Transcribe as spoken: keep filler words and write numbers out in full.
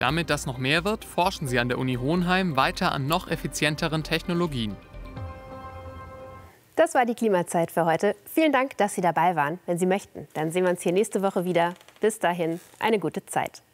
Damit das noch mehr wird, forschen sie an der Uni Hohenheim weiter an noch effizienteren Technologien. Das war die Klimazeit für heute. Vielen Dank, dass Sie dabei waren. Wenn Sie möchten, dann sehen wir uns hier nächste Woche wieder. Bis dahin, eine gute Zeit.